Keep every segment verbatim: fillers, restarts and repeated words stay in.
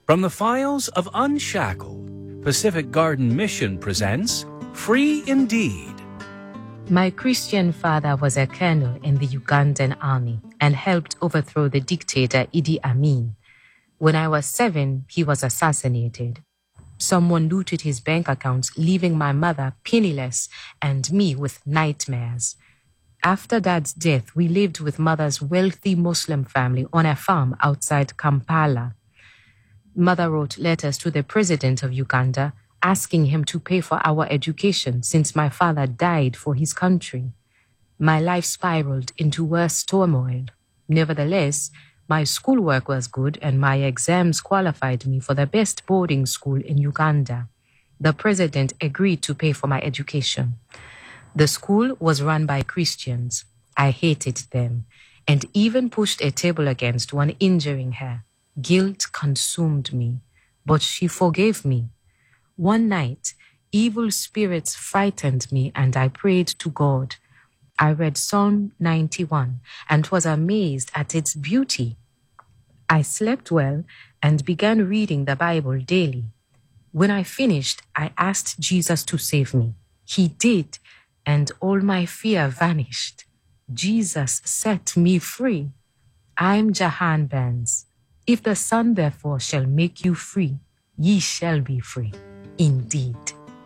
From the files of Unshackled, Pacific Garden Mission presents Free Indeed. My Christian father was a colonel in the Ugandan army and helped overthrow the dictator Idi Amin. When I was seven, he was assassinated. Someone looted his bank accounts, leaving my mother penniless and me with nightmares. After Dad's death, we lived with Mother's wealthy Muslim family on a farm outside Kampala. Mother wrote letters to the president of Uganda, asking him to pay for our education since my father died for his country. My life spiraled into worse turmoil. Nevertheless, my schoolwork was good and my exams qualified me for the best boarding school in Uganda. The president agreed to pay for my education. The school was run by Christians. I hated them and even pushed a table against one, injuring her. Guilt consumed me, but she forgave me. One night, evil spirits frightened me and I prayed to God. I read Psalm ninety-one and was amazed at its beauty. I slept well and began reading the Bible daily. When I finished, I asked Jesus to save me. He did, and all my fear vanished. Jesus set me free. I'm Jahan Benz. If the Son therefore shall make you free, ye shall be free indeed.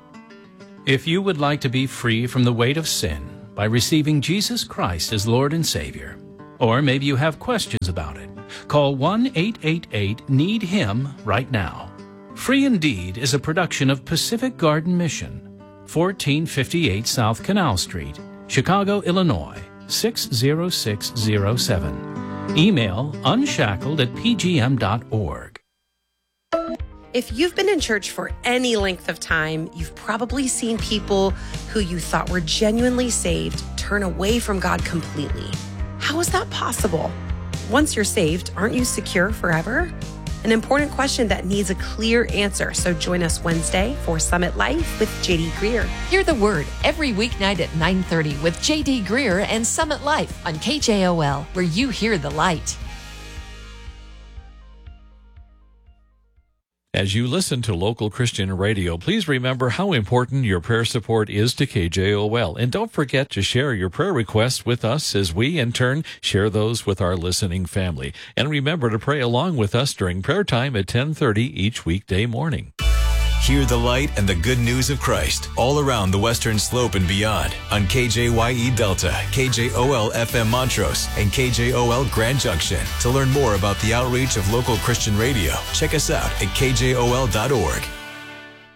If you would like to be free from the weight of sin by receiving Jesus Christ as Lord and Savior, or maybe you have questions about it, call one eight eight eight need him right now. Free Indeed is a production of Pacific Garden Mission, fourteen fifty-eight South Canal Street, Chicago, Illinois, six zero six zero seven. Email unshackled at p g m dot org. If you've been in church for any length of time, you've probably seen people who you thought were genuinely saved turn away from God completely. How is that possible? Once you're saved, aren't you secure forever? An important question that needs a clear answer. So join us Wednesday for Summit Life with J D Greer. Hear the word every weeknight at nine thirty with J D Greer and Summit Life on K J O L, where you hear the light. As you listen to local Christian radio, please remember how important your prayer support is to K J O L. And don't forget to share your prayer requests with us as we, in turn, share those with our listening family. And remember to pray along with us during prayer time at ten thirty each weekday morning. Hear the light and the good news of Christ all around the Western Slope and beyond on K J Y E Delta, K J O L F M Montrose, and K J O L Grand Junction. To learn more about the outreach of local Christian radio, check us out at k j o l dot org.